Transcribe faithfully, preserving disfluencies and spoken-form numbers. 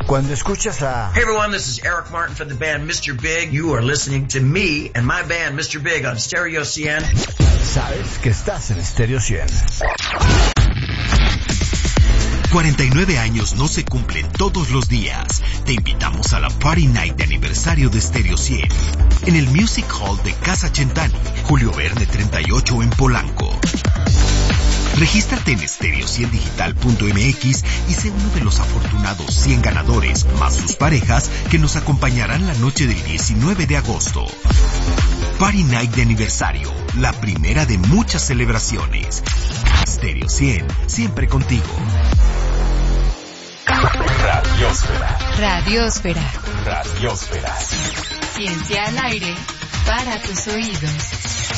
Cuando escuchas a... Hey everyone, this is Eric Martin from the band mister Big. You are listening to me and my band mister Big on Stereo cien. Sabes que estás en Stereo cien. cuarenta y nueve años no se cumplen todos los días. Te invitamos a la Party Night de aniversario de Stereo cien en el Music Hall de Casa Centani, Julio Verne treinta y ocho en Polanco. Regístrate en stereo cien digital punto m x y sé uno de los afortunados cien ganadores, más sus parejas, que nos acompañarán la noche del diecinueve de agosto. Party Night de aniversario, la primera de muchas celebraciones. Stereo cien, siempre contigo. Radiosfera. Radiosfera. Radiosfera. Ciencia al aire para tus oídos.